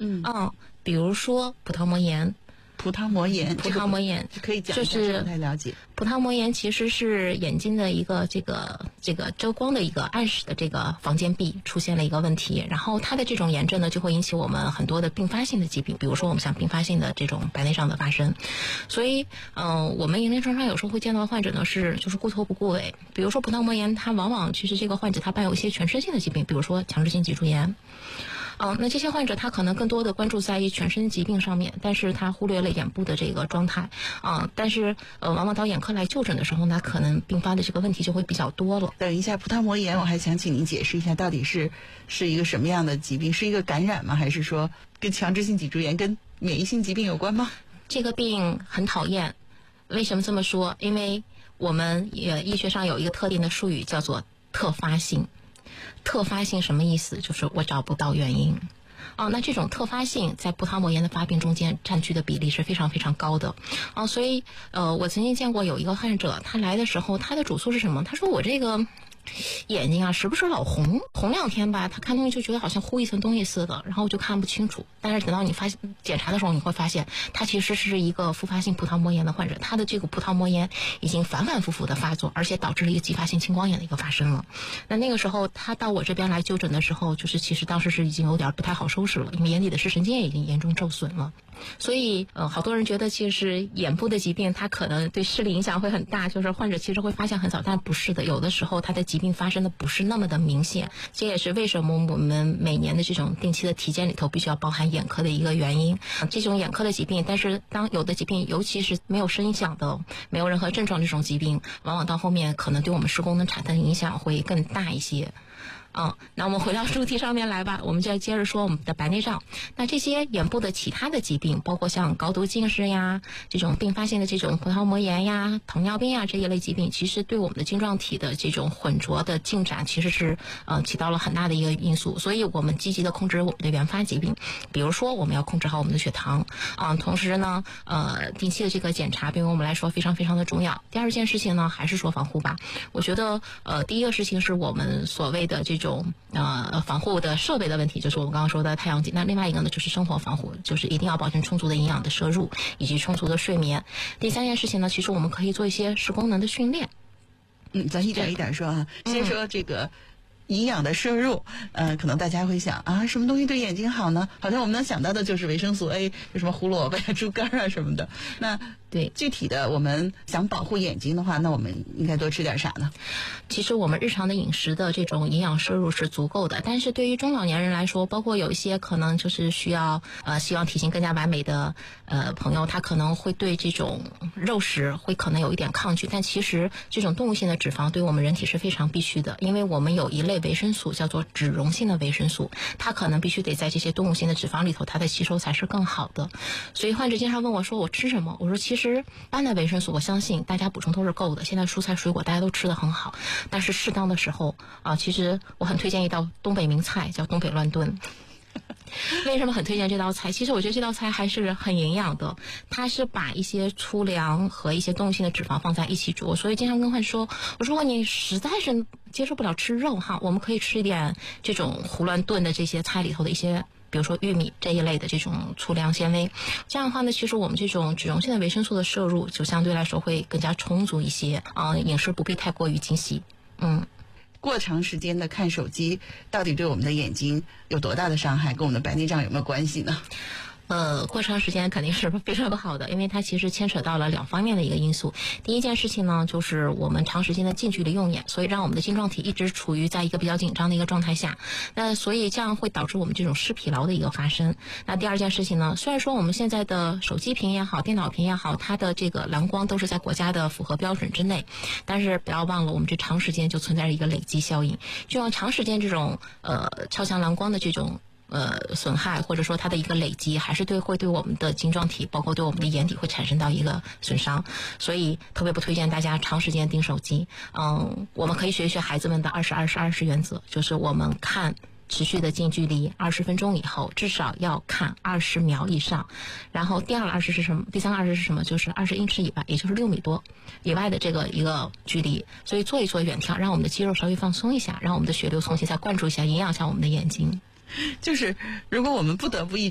比如说葡萄膜炎。 葡萄膜炎可以讲一下， 就是不太了解。 葡萄膜炎其实是眼睛的一个这个遮光的一个暗视的这个房间壁出现了一个问题，然后它的这种炎症呢就会引起我们很多的并发性的疾病，比如说我们像并发性的这种白内障的发生。所以我们临床上有时候会见到患者呢就是顾头不顾尾，比如说葡萄膜炎，它往往其实这个患者他伴有一些全身性的疾病，比如说强直性脊柱炎。那这些患者他可能更多的关注在全身疾病上面，但是他忽略了眼部的这个状态但是往往到眼科来就诊的时候呢，可能并发的这个问题就会比较多了。 等一下，葡萄膜炎我还想请您解释一下，到底是一个什么样的疾病？是一个感染吗？还是说跟强直性脊柱炎跟免疫性疾病有关吗？ 这个病很讨厌，为什么这么说？因为我们医学上有一个特定的术语叫做特发性。特发性什么意思？就是我找不到原因。那这种特发性在葡萄膜炎的发病中间占据的比例是非常非常高的所以我曾经见过有一个患者，他来的时候他的主诉是什么？他说我这个眼睛时不时老红2天吧，他看东西就觉得好像糊一层东西似的，然后就看不清楚。但是等到你检查的时候，你会发现他其实是一个复发性葡萄膜炎的患者，他的这个葡萄膜炎已经反反复复的发作，而且导致了一个继发性青光眼的一个发生了。那个时候他到我这边来就诊的时候，就是其实当时是已经有点不太好收拾了，因为眼底的视神经也已经严重受损了。所以好多人觉得其实眼部的疾病它可能对视力影响会很大，就是患者其实会发现很早，但不是的，有的时候他的疾病发生的不是那么的明显。这也是为什么我们每年的这种定期的体检里头必须要包含眼科的一个原因。这种眼科的疾病，但是当有的疾病尤其是没有声响的，没有任何症状这种疾病，往往到后面可能对我们视功能产生的影响会更大一些。那我们回到主题上面来吧，我们就要接着说我们的白内障。那这些眼部的其他的疾病，包括像高度近视呀，这种并发性的这种葡萄膜炎呀、糖尿病呀这一类疾病，其实对我们的晶状体的这种混浊的进展，其实是起到了很大的一个因素。所以我们积极的控制我们的原发疾病，比如说我们要控制好我们的血糖同时呢定期的这个检查对于我们来说非常非常的重要。第二件事情呢，还是说防护吧。我觉得第一个事情是我们所谓的这种防护的设备的问题，就是我们刚刚说的太阳镜。那另外一个呢，就是生活防护，就是一定要保证充足的营养的摄入以及充足的睡眠。第三件事情呢，其实我们可以做一些视功能的训练。 咱一点一点说先说这个营养的摄入，可能大家会想什么东西对眼睛好呢？好像我们能想到的就是维生素 A， 有什么胡萝卜呀、猪肝什么的。那对具体的，我们想保护眼睛的话，那我们应该多吃点啥呢？ 其实我们日常的饮食的这种营养摄入是足够的，但是对于中老年人来说，包括有一些可能就是需要希望体型更加完美的朋友，他可能会对这种肉食会可能有一点抗拒。但其实这种动物性的脂肪对我们人体是非常必须的，因为我们有一类维生素叫做脂溶性的维生素，它可能必须得在这些动物性的脂肪里头，它的吸收才是更好的。所以患者经常问我说我吃什么？我说其实般的维生素我相信大家补充都是够的，现在蔬菜水果大家都吃得很好，但是适当的时候其实我很推荐一道东北名菜叫东北乱炖。为什么很推荐这道菜？其实我觉得这道菜还是很营养的，它是把一些粗粮和一些动物性的脂肪放在一起煮。所以经常跟患者说，我说你实在是接受不了吃肉我们可以吃一点这种胡乱炖的这些菜里头的一些比如说玉米这一类的这种粗粮纤维，这样的话呢，其实我们这种脂溶性的维生素的摄入就相对来说会更加充足一些饮食不必太过于精细。 过长时间的看手机到底对我们的眼睛有多大的伤害，跟我们的白内障有没有关系呢？ 过长时间肯定是非常不好的，因为它其实牵扯到了两方面的一个因素。第一件事情呢，就是我们长时间的近距离用眼，所以让我们的晶状体一直处于在一个比较紧张的一个状态下，那所以这样会导致我们这种视疲劳的一个发生。那第二件事情呢，虽然说我们现在的手机屏也好，电脑屏也好，它的这个蓝光都是在国家的符合标准之内，但是不要忘了我们这长时间就存在着一个累积效应，就像长时间这种超强蓝光的这种损害，或者说它的一个累积，还是会对我们的晶状体，包括对我们的眼底会产生到一个损伤。所以特别不推荐大家长时间盯手机。我们可以学一学孩子们的20-20-20原则，就是我们看持续的近距离20分钟以后，至少要看20秒以上。然后第二个20是什么？第三个20是什么？就是20英尺以外，也就是6米多以外的这个一个距离。所以做一做远眺，让我们的肌肉稍微放松一下，让我们的血流重新再灌注一下，营养一下我们的眼睛。 就是如果我们不得不